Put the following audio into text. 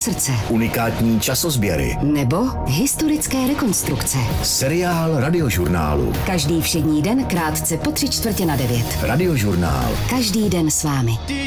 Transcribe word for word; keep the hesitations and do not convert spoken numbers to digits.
srdce. Unikátní časozběry. Nebo historické rekonstrukce. Seriál Radiožurnálu. Každý všední den krátce po tři čtvrtě na devět. Radiožurnál. Každý den s vámi.